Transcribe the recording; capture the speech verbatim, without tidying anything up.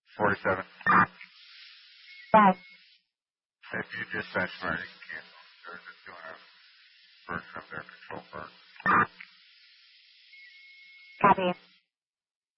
forty-seven. Five. If you dispatch fire, you can cancel. They're just doing a version of their control burn. Copy.